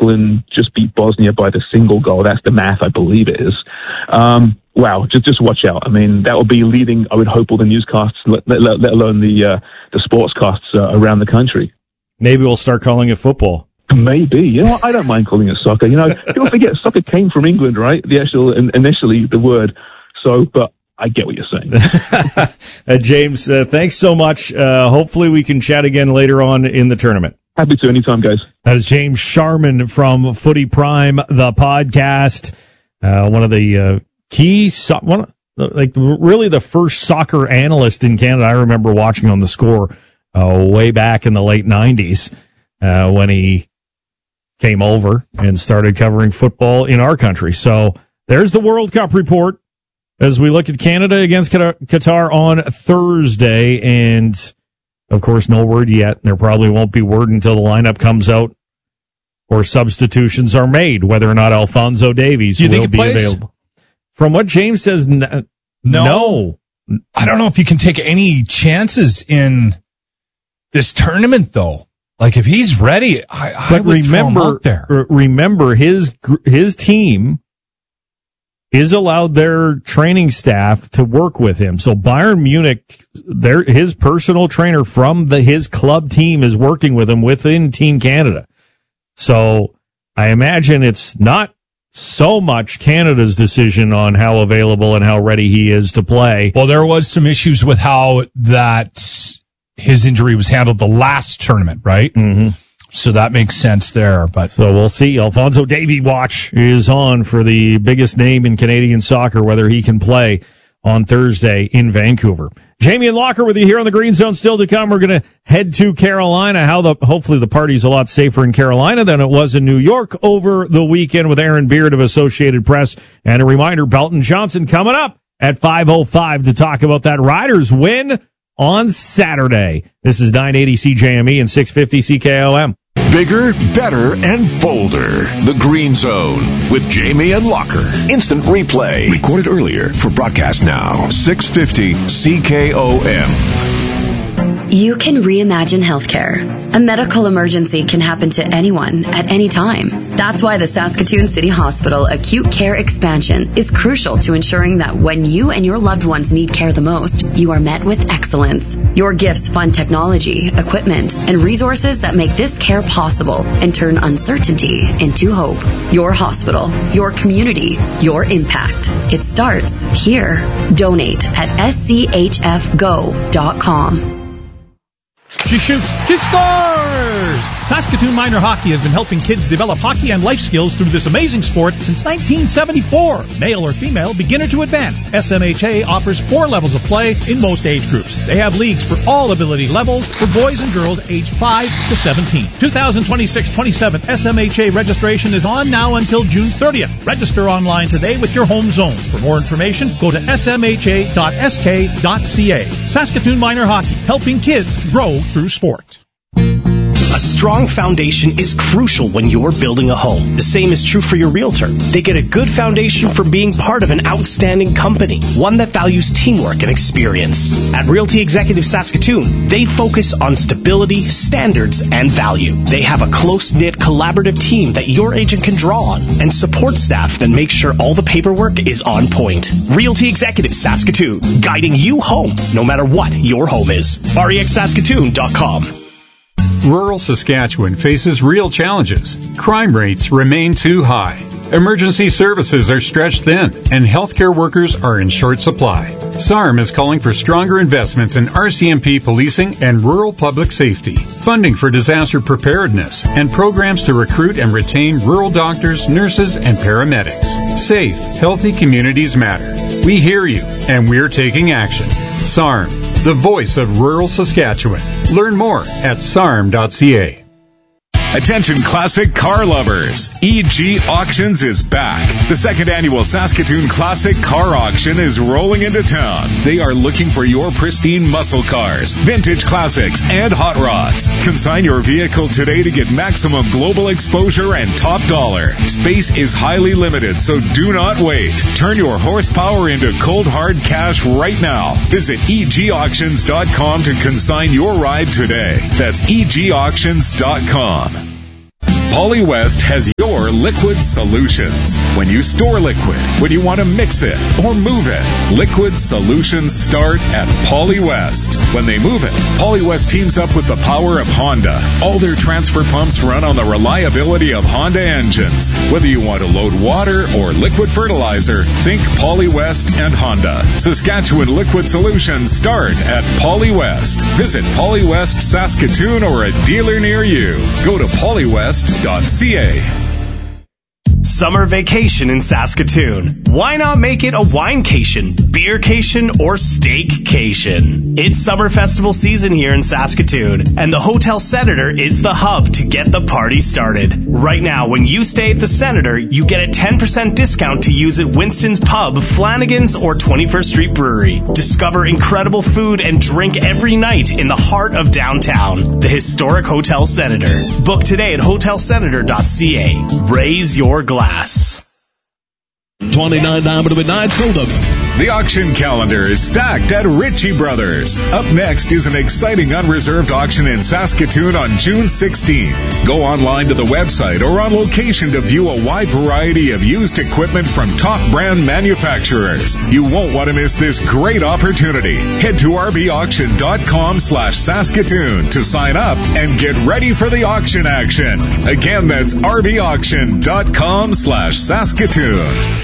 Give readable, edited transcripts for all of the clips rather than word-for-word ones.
England just beat Bosnia by the single goal. That's the math, I believe it is. Wow, just watch out. I mean, that will be leading, I would hope, all the newscasts, let alone the sportscasts around the country. Maybe we'll start calling it football. Maybe. You know, I don't mind calling it soccer. You know, don't forget, soccer came from England, right? The actual, initially, the word. So, but I get what you're saying. James, thanks so much. Hopefully we can chat again later on in the tournament. Happy to, anytime, guys. That is James Sharman from Footy Prime, the podcast. One of the really the first soccer analyst in Canada I remember watching on The Score way back in the late 90s when he came over and started covering football in our country. So there's the World Cup report as we look at Canada against Qatar on Thursday. And, of course, no word yet. There probably won't be word until the lineup comes out or substitutions are made, whether or not Alphonso Davies will be available. From what James says, no. I don't know if you can take any chances in this tournament, though. Like, if he's ready, I would throw him out there. Remember, his team is allowed their training staff to work with him. So Bayern Munich, his personal trainer from his club team is working with him within Team Canada. So I imagine it's not so much Canada's decision on how available and how ready he is to play. Well, there was some issues with how his injury was handled the last tournament, right? Mm-hmm. So that makes sense there. But so we'll see. Alphonso Davies watch is on for the biggest name in Canadian soccer, whether he can play on Thursday in Vancouver. Jamie and Locker with you here on the Green Zone. Still to come, we're going to head to Carolina. Hopefully the party's a lot safer in Carolina than it was in New York over the weekend with Aaron Beard of Associated Press. And a reminder, Belton Johnson coming up at 5:05 to talk about that Riders win on Saturday. This is 980 CJME and 650 CKOM. Bigger, better, and bolder. The Green Zone with Jamie and Locker. Instant replay. Recorded earlier for broadcast now. 650 CKOM. You can reimagine healthcare. A medical emergency can happen to anyone at any time. That's why the Saskatoon City Hospital Acute Care Expansion is crucial to ensuring that when you and your loved ones need care the most, you are met with excellence. Your gifts fund technology, equipment, and resources that make this care possible and turn uncertainty into hope. Your hospital, your community, your impact. It starts here. Donate at schfgo.com. She shoots. She scores! Saskatoon Minor Hockey has been helping kids develop hockey and life skills through this amazing sport since 1974. Male or female, beginner to advanced, SMHA offers 4 levels of play in most age groups. They have leagues for all ability levels for boys and girls aged 5 to 17. 2026-27 SMHA registration is on now until June 30th. Register online today with your home zone. For more information, go to smha.sk.ca. Saskatoon Minor Hockey, helping kids grow through sport. A strong foundation is crucial when you're building a home. The same is true for your realtor. They get a good foundation from being part of an outstanding company, one that values teamwork and experience. At Realty Executive Saskatoon, they focus on stability, standards, and value. They have a close-knit, collaborative team that your agent can draw on and support staff that make sure all the paperwork is on point. Realty Executive Saskatoon, guiding you home, no matter what your home is. REXSaskatoon.com. Rural Saskatchewan faces real challenges. Crime rates remain too high. Emergency services are stretched thin, and healthcare workers are in short supply. SARM is calling for stronger investments in RCMP policing and rural public safety, funding for disaster preparedness, and programs to recruit and retain rural doctors, nurses, and paramedics. Safe, healthy communities matter. We hear you, and we're taking action. SARM, the voice of rural Saskatchewan. Learn more at sarm.ca. Attention classic car lovers. EG Auctions is back. The second annual Saskatoon Classic Car Auction is rolling into town. They are looking for your pristine muscle cars, vintage classics, and hot rods. Consign your vehicle today to get maximum global exposure and top dollar. Space is highly limited, so do not wait. Turn your horsepower into cold hard cash right now. Visit egauctions.com to consign your ride today. That's egauctions.com. Polly West has store Liquid Solutions. When you store liquid, when you want to mix it or move it, Liquid Solutions start at Polywest. When they move it, Polywest teams up with the power of Honda. All their transfer pumps run on the reliability of Honda engines. Whether you want to load water or liquid fertilizer, think Polywest and Honda. Saskatchewan Liquid Solutions start at Polywest. Visit Polywest Saskatoon or a dealer near you. Go to polywest.ca. Summer vacation in Saskatoon. Why not make it a winecation, beercation, or steakcation? It's summer festival season here in Saskatoon, and the Hotel Senator is the hub to get the party started. Right now, when you stay at the Senator, you get a 10% discount to use at Winston's Pub, Flanagan's, or 21st Street Brewery. Discover incredible food and drink every night in the heart of downtown. The historic Hotel Senator. Book today at hotelsenator.ca. Raise your glass. 29 diamond to midnight sold up. The auction calendar is stacked at Ritchie Brothers. Up next is an exciting unreserved auction in Saskatoon on June 16th. Go online to the website or on location to view a wide variety of used equipment from top brand manufacturers. You won't want to miss this great opportunity. Head to rbauction.com/Saskatoon to sign up and get ready for the auction action. Again, that's rbauction.com/Saskatoon.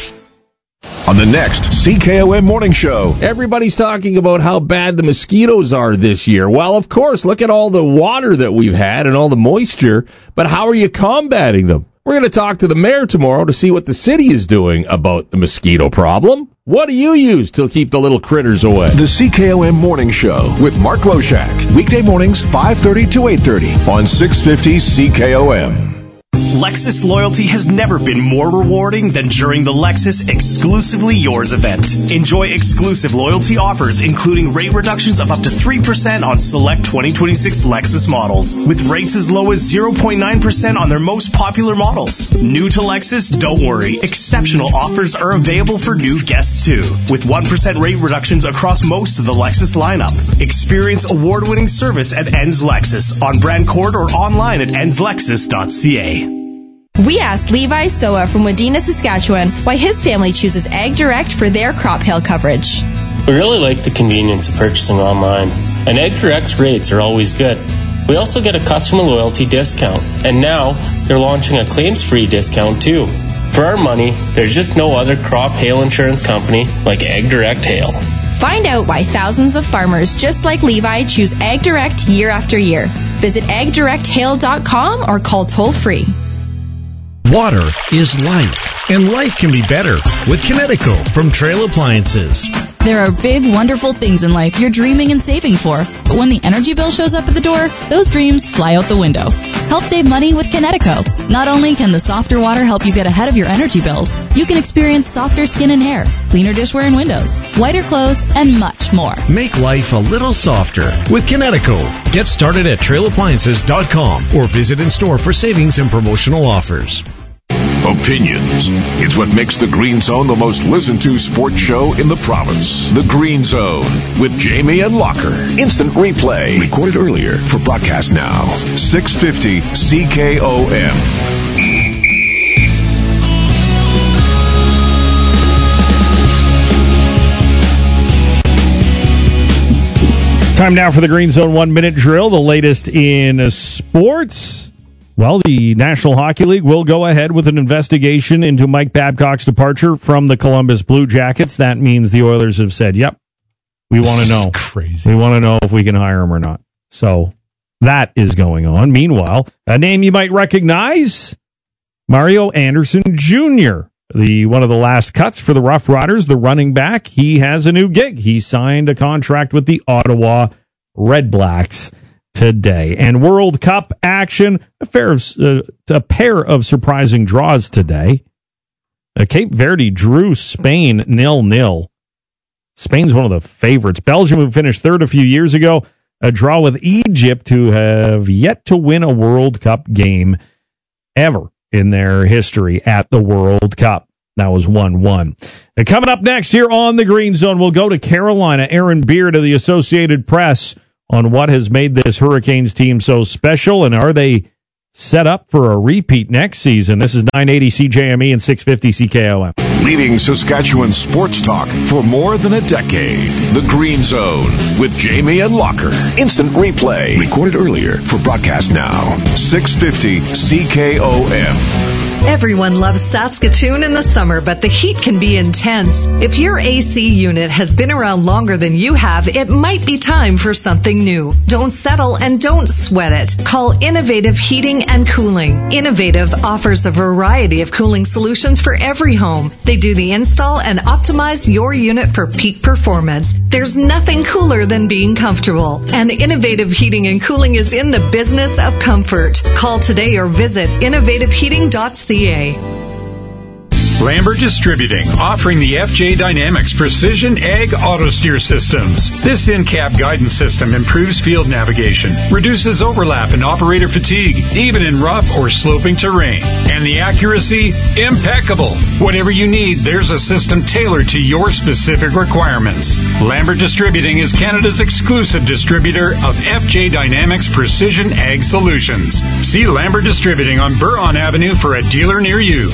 On the next CKOM Morning Show. Everybody's talking about how bad the mosquitoes are this year. Well, of course, look at all the water that we've had and all the moisture, but how are you combating them? We're going to talk to the mayor tomorrow to see what the city is doing about the mosquito problem. What do you use to keep the little critters away? The CKOM Morning Show with Mark Loshak. Weekday mornings, 5:30 to 8:30 on 650 CKOM. Lexus loyalty has never been more rewarding than during the Lexus Exclusively Yours event. Enjoy exclusive loyalty offers, including rate reductions of up to 3% on select 2026 Lexus models, with rates as low as 0.9% on their most popular models. New to Lexus? Don't worry. Exceptional offers are available for new guests too, with 1% rate reductions across most of the Lexus lineup. Experience award-winning service at Enns Lexus on Brand Court or online at ennslexus.ca. We asked Levi Soa from Wadena, Saskatchewan, why his family chooses Ag Direct for their crop hail coverage. We really like the convenience of purchasing online, and Ag Direct's rates are always good. We also get a customer loyalty discount, and now they're launching a claims-free discount too. For our money, there's just no other crop hail insurance company like Ag Direct Hail. Find out why thousands of farmers just like Levi choose Ag Direct year after year. Visit agdirecthail.com or call toll-free. Water is life, and life can be better with Kinetico from Trail Appliances. There are big, wonderful things in life you're dreaming and saving for, but when the energy bill shows up at the door, those dreams fly out the window. Help save money with Kinetico. Not only can the softer water help you get ahead of your energy bills, you can experience softer skin and hair, cleaner dishware and windows, whiter clothes, and much more. Make life a little softer with Kinetico. Get started at trailappliances.com or visit in store for savings and promotional offers. Opinions. It's what makes the Green Zone the most listened to sports show in the province. The Green Zone with Jamie and Locker. Instant replay. Recorded earlier for broadcast now. 650 CKOM. Time now for the Green Zone 1-minute drill, the latest in sports. Well, the National Hockey League will go ahead with an investigation into Mike Babcock's departure from the Columbus Blue Jackets. That means the Oilers have said, yep, we want to know. Crazy. We want to know if we can hire him or not. So that is going on. Meanwhile, a name you might recognize, Mario Anderson Jr., one of the last cuts for the Rough Riders, the running back. He has a new gig. He signed a contract with the Ottawa Red Blacks today. And World Cup action, a pair of surprising draws today. Cape Verde drew Spain 0-0. Spain's one of the favorites. Belgium, who finished third a few years ago, a draw with Egypt, who have yet to win a World Cup game ever in their history at the World Cup. That was 1-1. And coming up next here on the Green Zone, we'll go to Carolina. Aaron Beard of the Associated Press on what has made this Hurricanes team so special, and are they set up for a repeat next season. This is 980 CJME and 650 CKOM. Leading Saskatchewan sports talk for more than a decade. The Green Zone with Jamie and Locker. Instant replay. Recorded earlier for broadcast now. 650 CKOM. Everyone loves Saskatoon in the summer, but the heat can be intense. If your AC unit has been around longer than you have, it might be time for something new. Don't settle and don't sweat it. Call Innovative Heating and Cooling. Innovative offers a variety of cooling solutions for every home. They do the install and optimize your unit for peak performance. There's nothing cooler than being comfortable. And Innovative Heating and Cooling is in the business of comfort. Call today or visit innovativeheating.ca. Lambert Distributing, offering the FJ Dynamics Precision Ag Auto Steer Systems. This in-cab guidance system improves field navigation, reduces overlap and operator fatigue, even in rough or sloping terrain. And the accuracy, impeccable. Whatever you need, there's a system tailored to your specific requirements. Lambert Distributing is Canada's exclusive distributor of FJ Dynamics Precision Ag Solutions. See Lambert Distributing on Buron Avenue for a dealer near you.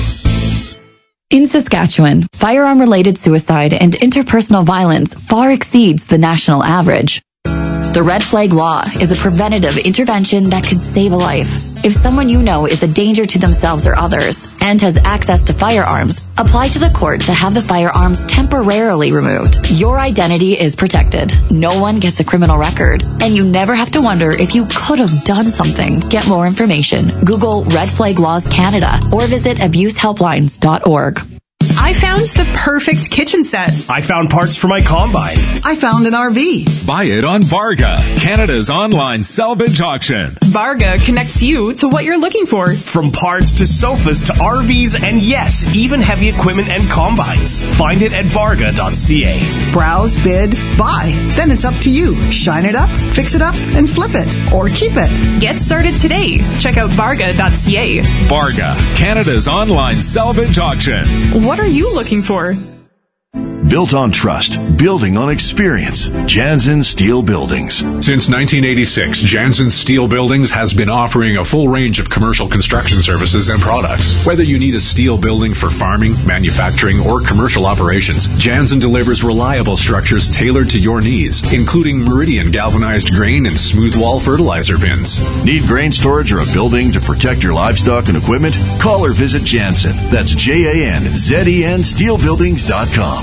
In Saskatchewan, firearm-related suicide and interpersonal violence far exceeds the national average. The Red Flag Law is a preventative intervention that could save a life. If someone you know is a danger to themselves or others and has access to firearms, apply to the court to have the firearms temporarily removed. Your identity is protected. No one gets a criminal record, and you never have to wonder if you could have done something. Get more information. Google Red Flag Laws Canada or visit abusehelplines.org. I found the perfect kitchen set. I found parts for my combine. I found an RV. Buy it on Varga, Canada's online salvage auction. Varga connects you to what you're looking for. From parts to sofas to RVs and yes, even heavy equipment and combines. Find it at varga.ca. Browse, bid, buy. Then it's up to you. Shine it up, fix it up, and flip it. Or keep it. Get started today. Check out varga.ca. Varga, Canada's online salvage auction. What are you looking for? Built on trust, building on experience. Jansen Steel Buildings. Since 1986, Jansen Steel Buildings has been offering a full range of commercial construction services and products. Whether you need a steel building for farming, manufacturing, or commercial operations, Jansen delivers reliable structures tailored to your needs, including Meridian galvanized grain and smooth wall fertilizer bins. Need grain storage or a building to protect your livestock and equipment? Call or visit Jansen. That's JANZEN steelbuildings.com.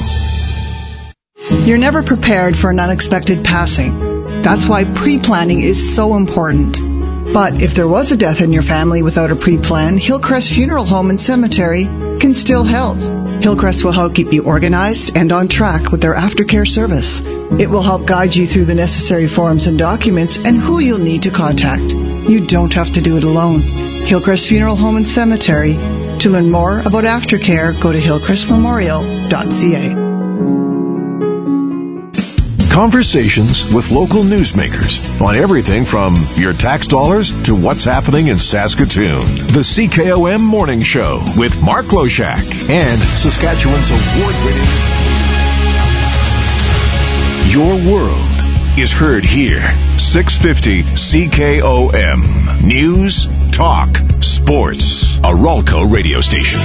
You're never prepared for an unexpected passing. That's why pre-planning is so important. But if there was a death in your family without a pre-plan, Hillcrest Funeral Home and Cemetery can still help. Hillcrest will help keep you organized and on track with their aftercare service. It will help guide you through the necessary forms and documents and who you'll need to contact. You don't have to do it alone. Hillcrest Funeral Home and Cemetery. To learn more about aftercare, go to hillcrestmemorial.ca. Conversations with local newsmakers on everything from your tax dollars to what's happening in Saskatoon. The CKOM Morning Show with Mark Loshak and Saskatchewan's award-winning Your World is heard here. 650 CKOM. News, talk, sports. A Ralco radio station.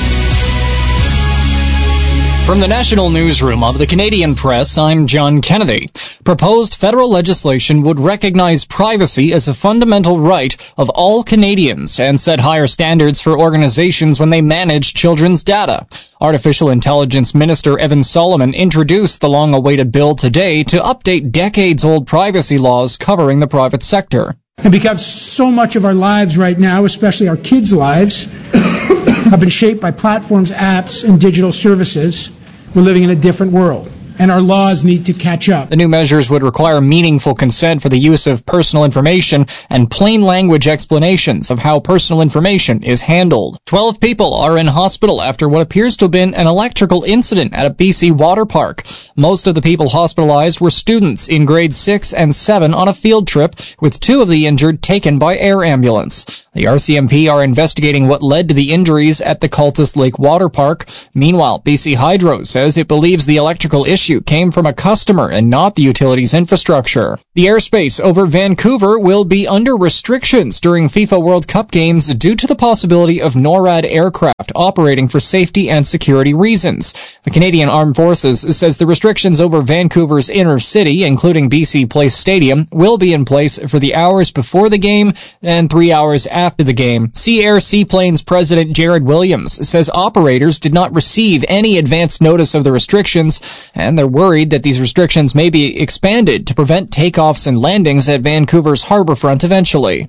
From the National Newsroom of the Canadian Press, I'm John Kennedy. Proposed federal legislation would recognize privacy as a fundamental right of all Canadians and set higher standards for organizations when they manage children's data. Artificial Intelligence Minister Evan Solomon introduced the long-awaited bill today to update decades-old privacy laws covering the private sector. And because so much of our lives right now, especially our kids' lives, have been shaped by platforms, apps, and digital services, we're living in a different world, and our laws need to catch up. The new measures would require meaningful consent for the use of personal information and plain language explanations of how personal information is handled. 12 people are in hospital after what appears to have been an electrical incident at a BC water park. Most of the people hospitalized were students in grades 6 and 7 on a field trip, with 2 of the injured taken by air ambulance. The RCMP are investigating what led to the injuries at the Cultus Lake Water Park. Meanwhile, BC Hydro says it believes the electrical issue came from a customer and not the utility's infrastructure. The airspace over Vancouver will be under restrictions during FIFA World Cup games due to the possibility of NORAD aircraft operating for safety and security reasons. The Canadian Armed Forces says the restrictions over Vancouver's inner city, including BC Place Stadium, will be in place for the hours before the game and 3 hours after the game. Sea Air Seaplanes President Jared Williams says operators did not receive any advance notice of the restrictions, and they're worried that these restrictions may be expanded to prevent takeoffs and landings at Vancouver's harborfront eventually.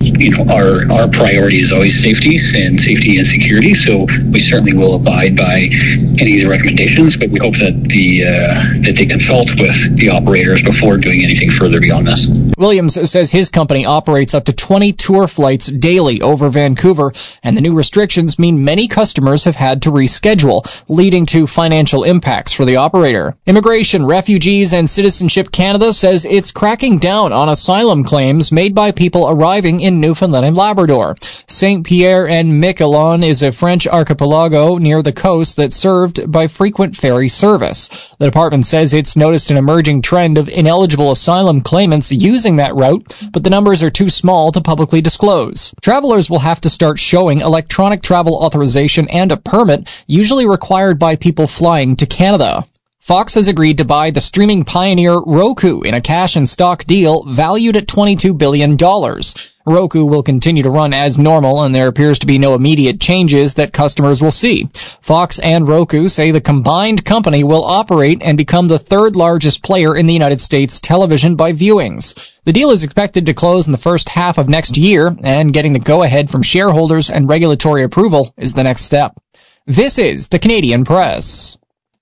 Our priority is always safety and security, so we certainly will abide by any of the recommendations, but we hope that they consult with the operators before doing anything further beyond this. Williams says his company operates up to 20 tour flights daily over Vancouver, and the new restrictions mean many customers have had to reschedule, leading to financial impacts for the operator. Immigration, Refugees, and Citizenship Canada says it's cracking down on asylum claims made by people arriving in Newfoundland and Labrador. St. Pierre and Miquelon is a French archipelago near the coast that's served by frequent ferry service. The department says it's noticed an emerging trend of ineligible asylum claimants using that route, but the numbers are too small to publicly disclose. Travelers will have to start showing electronic travel authorization and a permit, usually required by people flying to Canada. Fox has agreed to buy the streaming pioneer Roku in a cash and stock deal valued at $22 billion. Roku will continue to run as normal, and there appears to be no immediate changes that customers will see. Fox and Roku say the combined company will operate and become the third largest player in the United States television by viewings. The deal is expected to close in the first half of next year, and getting the go-ahead from shareholders and regulatory approval is the next step. This is the Canadian Press.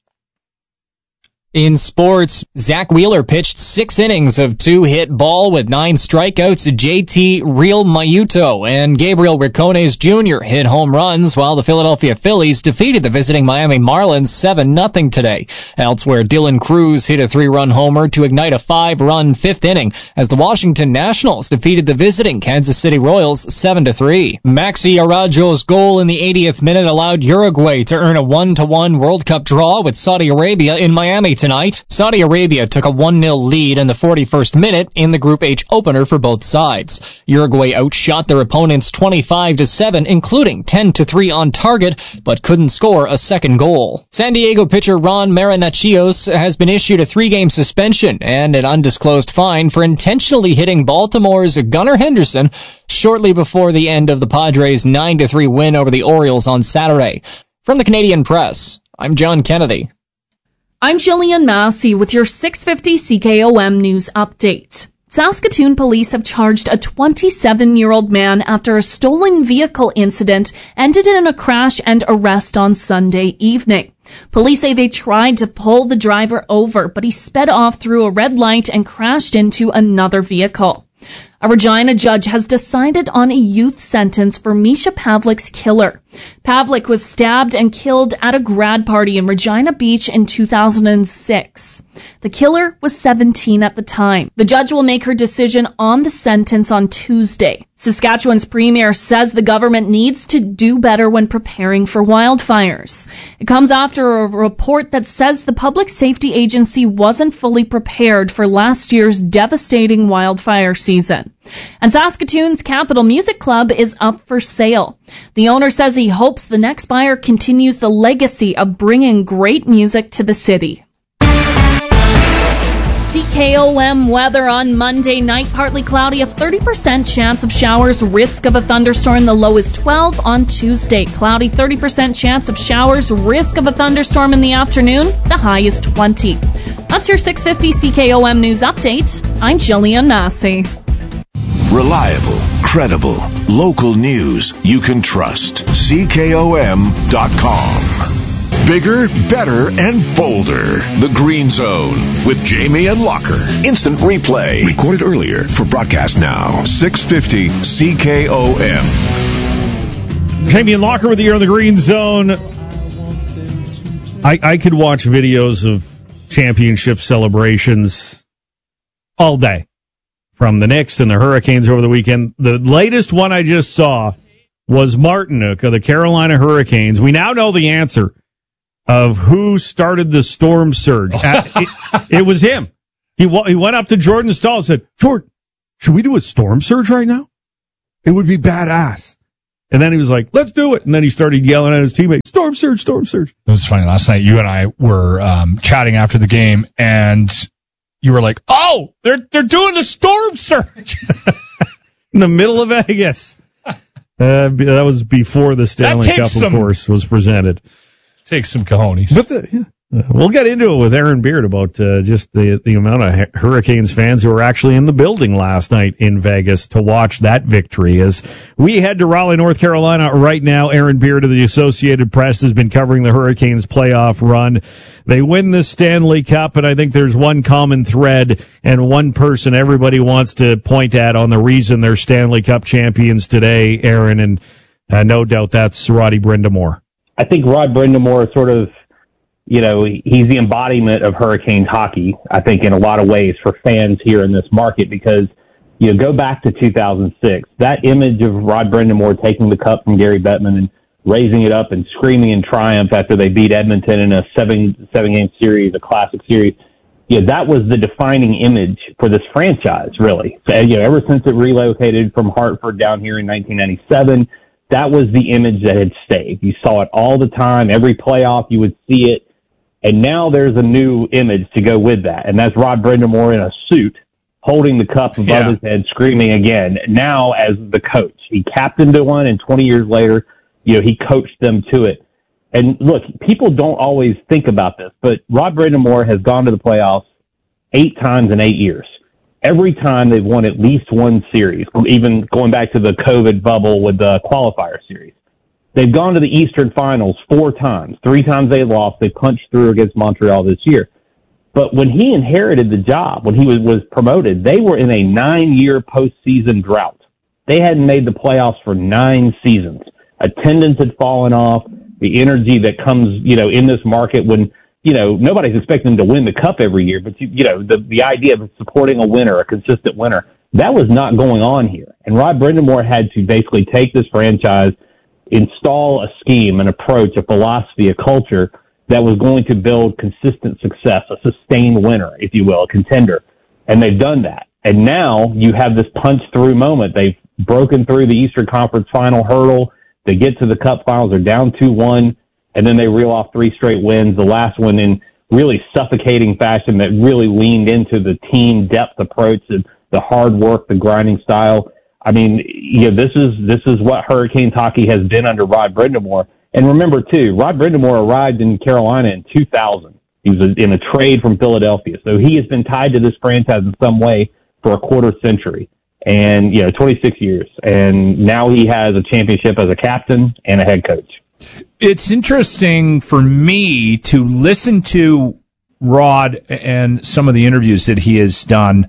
In sports, Zach Wheeler pitched 6 innings of 2-hit ball with 9 strikeouts. JT Realmuto and Gabriel Ricones Jr. hit home runs, while the Philadelphia Phillies defeated the visiting Miami Marlins 7-0 today. Elsewhere, Dylan Cruz hit a 3-run homer to ignite a 5-run 5th inning as the Washington Nationals defeated the visiting Kansas City Royals 7-3. Maxi Araujo's goal in the 80th minute allowed Uruguay to earn a 1-1 World Cup draw with Saudi Arabia in Miami tonight. Saudi Arabia took a 1-0 lead in the 41st minute in the Group H opener for both sides. Uruguay outshot their opponents 25-7, including 10-3 on target, but couldn't score a second goal. San Diego pitcher Ron Marinaccios has been issued a 3-game suspension and an undisclosed fine for intentionally hitting Baltimore's Gunnar Henderson shortly before the end of the Padres' 9-3 win over the Orioles on Saturday. From the Canadian Press, I'm John Kennedy. I'm Jillian Massey with your 650 CKOM News Update. Saskatoon police have charged a 27-year-old man after a stolen vehicle incident ended in a crash and arrest on Sunday evening. Police say they tried to pull the driver over, but he sped off through a red light and crashed into another vehicle. A Regina judge has decided on a youth sentence for Misha Pavlik's killer. Pavlik was stabbed and killed at a grad party in Regina Beach in 2006. The killer was 17 at the time. The judge will make her decision on the sentence on Tuesday. Saskatchewan's premier says the government needs to do better when preparing for wildfires. It comes after a report that says the Public Safety Agency wasn't fully prepared for last year's devastating wildfire season. And Saskatoon's Capital Music Club is up for sale. The owner says he hopes the next buyer continues the legacy of bringing great music to the city. CKOM weather on Monday night, partly cloudy, a 30% chance of showers, risk of a thunderstorm, the low is 12. On Tuesday, cloudy, 30% chance of showers, risk of a thunderstorm in the afternoon, the high is 20. That's your 650 CKOM News Update. I'm Jillian Massey. Reliable, credible, local news you can trust. CKOM.com. Bigger, better, and bolder. The Green Zone with Jamie and Locker. Instant replay. Recorded earlier for broadcast now. 650 CKOM. Jamie and Locker with you on the Green Zone. I could watch videos of championship celebrations all day from the Knicks and the Hurricanes over the weekend. The latest one I just saw was Martinook of the Carolina Hurricanes. We now know the answer of who started the storm surge. It was him. He went up to Jordan Staal and said, "Jordan, should we do a storm surge right now? It would be badass." And then he was like, "Let's do it." And then he started yelling at his teammates, "Storm surge, storm surge." It was funny. Last night, you and I were chatting after the game, and you were like, "Oh, they're doing the storm surge." In the middle of Vegas. That was before the Stanley Cup, of course, was presented. Take some cojones. But we'll get into it with Aaron Beard about just the amount of Hurricanes fans who were actually in the building last night in Vegas to watch that victory. As we head to Raleigh, North Carolina right now, Aaron Beard of the Associated Press has been covering the Hurricanes playoff run. They win the Stanley Cup, and I think there's one common thread and one person everybody wants to point at on the reason they're Stanley Cup champions today, Aaron, and no doubt that's Roddy Brind'Amour. I think Rod Brind'Amour is sort of, he's the embodiment of Hurricanes hockey, I think, in a lot of ways for fans here in this market, because, go back to 2006, that image of Rod Brind'Amour taking the cup from Gary Bettman and raising it up and screaming in triumph after they beat Edmonton in a seven-game series, a classic series, that was the defining image for this franchise, really. So, ever since it relocated from Hartford down here in 1997, that was the image that had stayed. You saw it all the time. Every playoff, you would see it. And now there's a new image to go with that. And that's Rod Brind'Amour in a suit, holding the cup above his head, screaming again. Now as the coach. He captained one, and 20 years later, he coached them to it. And look, people don't always think about this, but Rod Brind'Amour has gone to the playoffs 8 times in 8 years. Every time they've won at least one series, even going back to the COVID bubble with the qualifier series. They've gone to the Eastern Finals 4 times. 3 times they lost. They punched through against Montreal this year. But when he inherited the job, when he was promoted, they were in a 9-year postseason drought. They hadn't made the playoffs for 9 seasons. Attendance had fallen off. The energy that comes, in this market when, nobody's expecting them to win the cup every year, but the idea of supporting a winner, a consistent winner, that was not going on here. And Rod Brind'Amour had to basically take this franchise, install a scheme, an approach, a philosophy, a culture that was going to build consistent success, a sustained winner, if you will, a contender. And they've done that. And now you have this punch-through moment. They've broken through the Eastern Conference final hurdle. They get to the Cup Finals. They're down 2-1, and then they reel off 3 straight wins, the last one in really suffocating fashion that really leaned into the team depth approach, and the hard work, the grinding style. I mean, this is what Hurricanes hockey has been under Rod Brind'Amour. And remember, too, Rod Brind'Amour arrived in Carolina in 2000. He was in a trade from Philadelphia. So he has been tied to this franchise in some way for a quarter century. And, 26 years. And now he has a championship as a captain and a head coach. It's interesting for me to listen to Rod and some of the interviews that he has done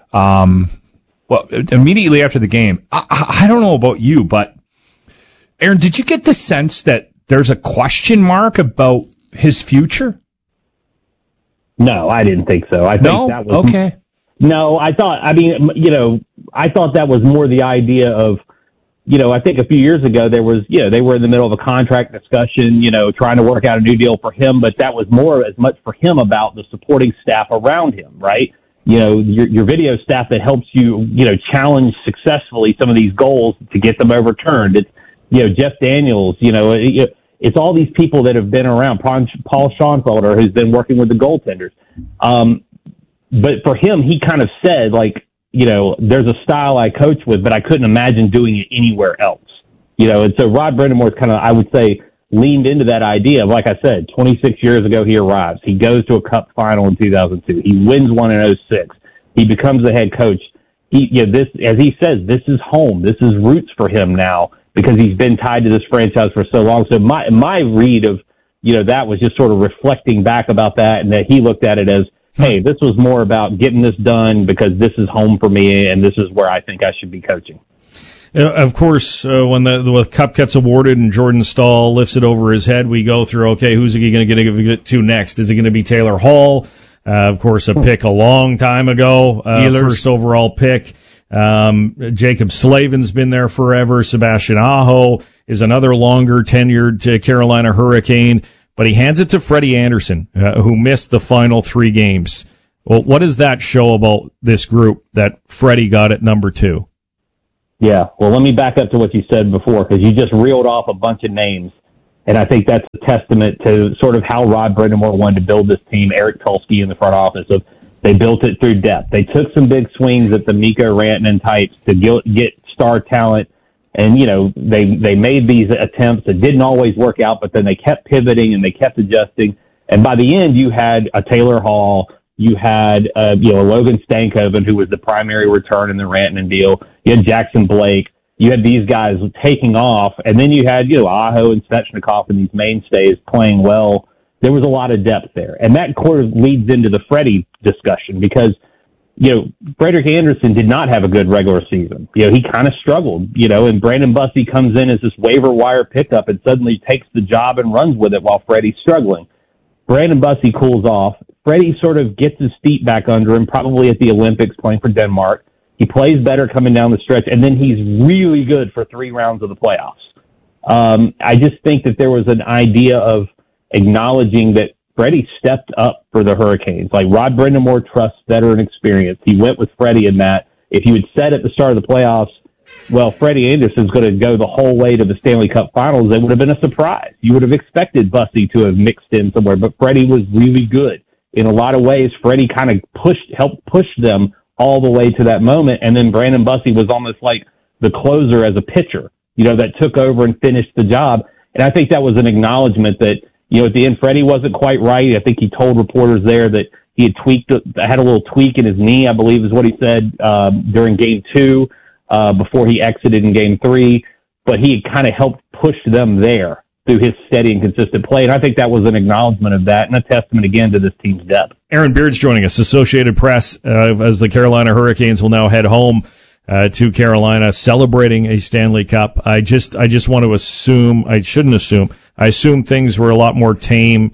immediately after the game. I don't know about you, but Aaron, did you get the sense that there's a question mark about his future? No, I didn't think so. I think that was okay. No, I thought that was more the idea of, I think a few years ago there was, they were in the middle of a contract discussion, trying to work out a new deal for him, but that was more as much for him about the supporting staff around him, right? Your video staff that helps you, challenge successfully some of these goals to get them overturned. It's, Jeff Daniels, it's all these people that have been around. Paul Schoenfelder, who's been working with the goaltenders. But for him, he kind of said, there's a style I coach with, but I couldn't imagine doing it anywhere else. And so Rod Brind'Amour kind of, I would say, leaned into that idea of, like I said, 26 years ago he arrives. He goes to a Cup final in 2002. He wins one in 2006. He becomes the head coach. This, as he says, this is home. This is roots for him now because he's been tied to this franchise for so long. So my read of, that was just sort of reflecting back about that, and that he looked at it as, hey, this was more about getting this done because this is home for me and this is where I think I should be coaching. Of course, when the cup gets awarded and Jordan Staal lifts it over his head, we go through, okay, who's he going to give it to next? Is it going to be Taylor Hall? Of course, a pick a long time ago, first overall pick. Jacob Slavin's been there forever. Sebastian Aho is another longer tenured Carolina Hurricane. But he hands it to Freddie Anderson, who missed the final 3 games. Well, what does that show about this group that Freddie got at number 2? Yeah, well, let me back up to what you said before, because you just reeled off a bunch of names. And I think that's a testament to sort of how Rod Brind'Amour wanted to build this team, Eric Tulsky in the front office. Of they built it through depth. They took some big swings at the Mikko Rantanen types to get star talent. And, you know, they made these attempts that didn't always work out, but then they kept pivoting and they kept adjusting. And by the end, you had a Taylor Hall. You had, a Logan Stankoven, who was the primary return in the Rantanen deal. You had Jackson Blake. You had these guys taking off. And then you had, Aho and Svechnikov and these mainstays playing well. There was a lot of depth there. And that sort of leads into the Freddie discussion because, Frederik Andersen did not have a good regular season. He kind of struggled, and Brandon Bussi comes in as this waiver wire pickup and suddenly takes the job and runs with it while Freddie's struggling. Brandon Bussi cools off. Freddie sort of gets his feet back under him, probably at the Olympics playing for Denmark. He plays better coming down the stretch, and then he's really good for 3 rounds of the playoffs. I just think that there was an idea of acknowledging that Freddie stepped up for the Hurricanes. Like Rod Brind'Amour trusts veteran experience. He went with Freddie in that. If you had said at the start of the playoffs, well, Freddie Andersen's going to go the whole way to the Stanley Cup Finals, it would have been a surprise. You would have expected Bussi to have mixed in somewhere, but Freddie was really good. In a lot of ways, Freddie kind of helped push them all the way to that moment, and then Brandon Bussi was almost like the closer as a pitcher, that took over and finished the job. And I think that was an acknowledgement that, at the end, Freddie wasn't quite right. I think he told reporters there that he had a little tweak in his knee, I believe is what he said, during Game 2, before he exited in Game 3. But he had kind of helped push them there through his steady and consistent play. And I think that was an acknowledgement of that and a testament, again, to this team's depth. Aaron Beard's joining us, Associated Press, as the Carolina Hurricanes will now head home to Carolina, celebrating a Stanley Cup. I just want to assume, I shouldn't assume, I assume things were a lot more tame,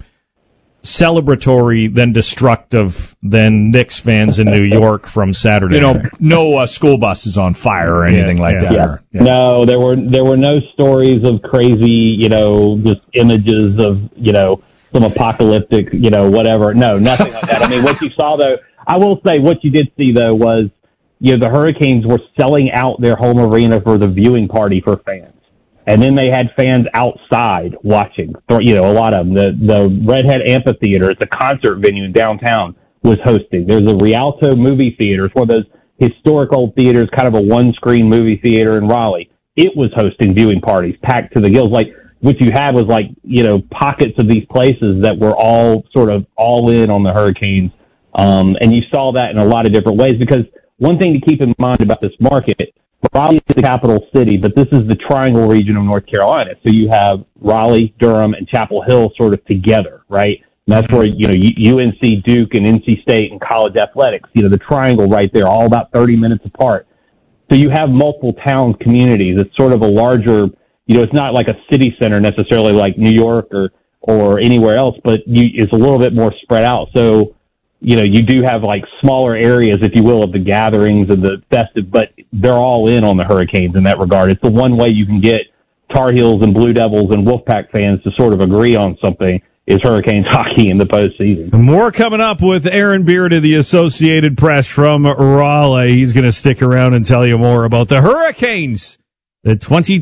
celebratory than destructive than Knicks fans in New York from Saturday. No school buses on fire or anything like that. Yeah. No, there were no stories of crazy, just images of, some apocalyptic, whatever. No, nothing like that. I mean, what you saw though, I will say what you did see though was, the Hurricanes were selling out their home arena for the viewing party for fans. And then they had fans outside watching, a lot of them. The Redhead Amphitheater, it's a concert venue in downtown, was hosting. There's a Rialto movie theater. It's one of those historic old theaters, kind of a one-screen movie theater in Raleigh. It was hosting viewing parties, packed to the gills. Like, what you had was pockets of these places that were all sort of all in on the Hurricanes. And you saw that in a lot of different ways because one thing to keep in mind about this market, Raleigh is the capital city, but this is the triangle region of North Carolina. So you have Raleigh, Durham, and Chapel Hill sort of together, right? And that's where, UNC, Duke, and NC State and college athletics, the triangle right there, all about 30 minutes apart. So you have multiple town communities. It's sort of a larger, it's not like a city center necessarily like New York or anywhere else, but it's a little bit more spread out. So, you do have like smaller areas, if you will, of the gatherings and the festive, but they're all in on the Hurricanes in that regard. It's the one way you can get Tar Heels and Blue Devils and Wolfpack fans to sort of agree on something is Hurricanes hockey in the postseason. More coming up with Aaron Beard of the Associated Press from Raleigh. He's going to stick around and tell you more about the Hurricanes, the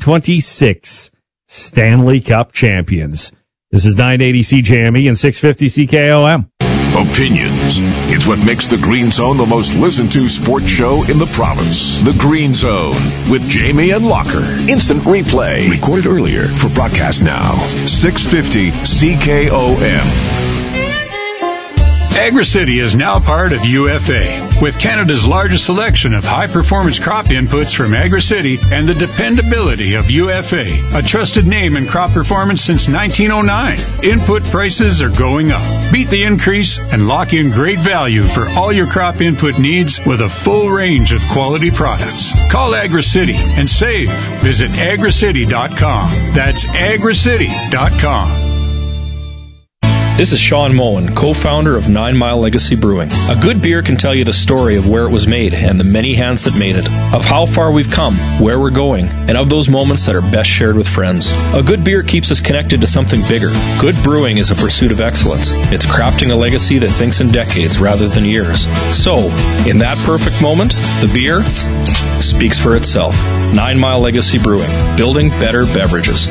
2026 Stanley Cup champions. This is 980 CJME and 650 CKOM. Opinions. It's what makes the Green Zone the most listened to sports show in the province. The Green Zone with Jamie and Locker. Instant replay. Recorded earlier for broadcast now. 650 CKOM. AgriCity is now part of UFA, with Canada's largest selection of high-performance crop inputs from AgriCity and the dependability of UFA, a trusted name in crop performance since 1909. Input prices are going up. Beat the increase and lock in great value for all your crop input needs with a full range of quality products. Call AgriCity and save. Visit agricity.com. That's agricity.com. This is Sean Moen, co-founder of 9 Mile Legacy Brewing. A good beer can tell you the story of where it was made and the many hands that made it, of how far we've come, where we're going, and of those moments that are best shared with friends. A good beer keeps us connected to something bigger. Good brewing is a pursuit of excellence. It's crafting a legacy that thinks in decades rather than years. So, in that perfect moment, the beer speaks for itself. 9 Mile Legacy Brewing, building better beverages.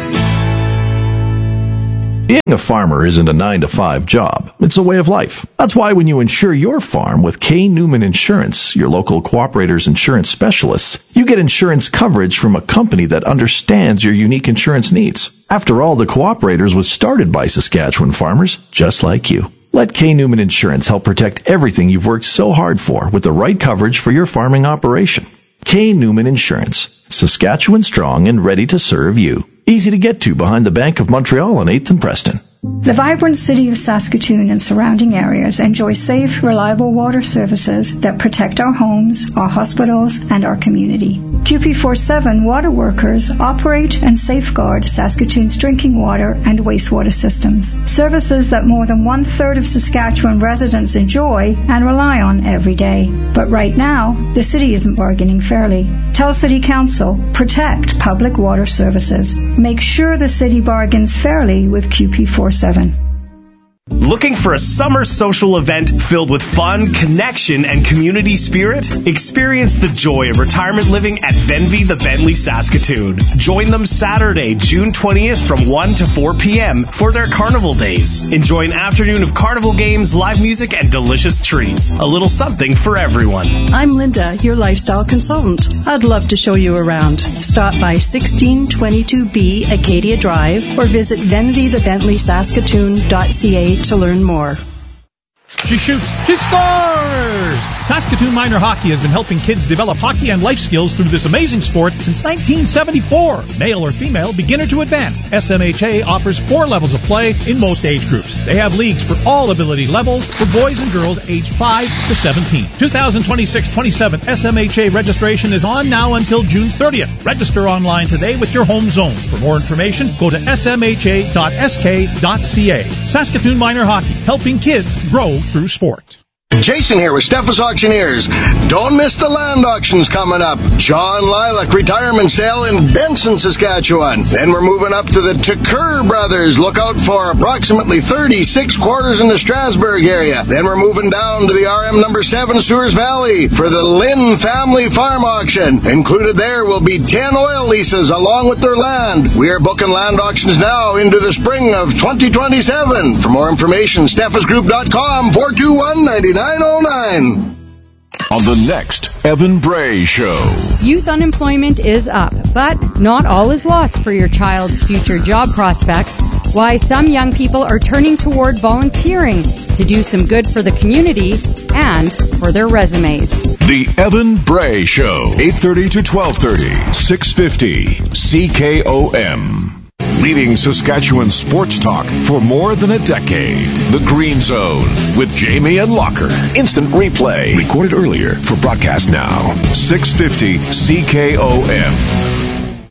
Being a farmer isn't a 9-to-5 job. It's a way of life. That's why when you insure your farm with K. Newman Insurance, your local Cooperator's insurance specialists, you get insurance coverage from a company that understands your unique insurance needs. After all, the Cooperators was started by Saskatchewan farmers just like you. Let K. Newman Insurance help protect everything you've worked so hard for with the right coverage for your farming operation. K. Newman Insurance, Saskatchewan strong and ready to serve you. Easy to get to behind the Bank of Montreal on 8th and Preston. The vibrant city of Saskatoon and surrounding areas enjoy safe, reliable water services that protect our homes, our hospitals, and our community. QP47 water workers operate and safeguard Saskatoon's drinking water and wastewater systems, services that more than 1/3 of Saskatchewan residents enjoy and rely on every day. But right now, the city isn't bargaining fairly. Tell City Council, protect public water services. Make sure the city bargains fairly with QP47. Looking for a summer social event filled with fun, connection, and community spirit? Experience the joy of retirement living at Venvy the Bentley Saskatoon. Join them Saturday, June 20th from 1 to 4 p.m. for their carnival days. Enjoy an afternoon of carnival games, live music, and delicious treats. A little something for everyone. I'm Linda, your lifestyle consultant. I'd love to show you around. Stop by 1622B Acadia Drive or visit venvythebentleysaskatoon.ca to learn more. She shoots. She scores! Saskatoon Minor Hockey has been helping kids develop hockey and life skills through this amazing sport since 1974. Male or female, beginner to advanced, SMHA offers 4 levels of play in most age groups. They have leagues for all ability levels for boys and girls aged 5 to 17. 2026-27 SMHA registration is on now until June 30th. Register online today with your home zone. For more information, go to smha.sk.ca. Saskatoon Minor Hockey, helping kids grow through sport. Jason here with Steffes Auctioneers. Don't miss the land auctions coming up. John Lilac retirement sale in Benson, Saskatchewan. Then we're moving up to the Tucker Brothers. Look out for approximately 36 quarters in the Strasbourg area. Then we're moving down to the RM number 7 Sewers Valley for the Lynn Family Farm Auction. Included there will be 10 oil leases along with their land. We are booking land auctions now into the spring of 2027. For more information, steffesgroup.com 421-9909. On the next Evan Bray Show. Youth unemployment is up, but not all is lost for your child's future job prospects. Why some young people are turning toward volunteering to do some good for the community and for their resumes. The Evan Bray Show, 8:30 to 12:30, 650 CKOM. Leading Saskatchewan sports talk for more than a decade. The Green Zone with Jamie and Locker. Instant replay. Recorded earlier for broadcast now. 650 CKOM.